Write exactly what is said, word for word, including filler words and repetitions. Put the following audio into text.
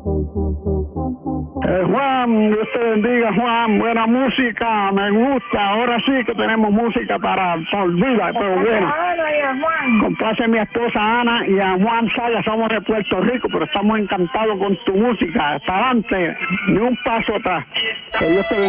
Eh, Juan, Dios te bendiga, Juan. Buena música, me gusta. Ahora sí que tenemos música para, para olvidar, pero bueno. Complace a mi esposa Ana y a Juan Saya, somos de Puerto Rico, pero estamos encantados con tu música. Hasta adelante, ni un paso atrás. Que Dios te bendiga.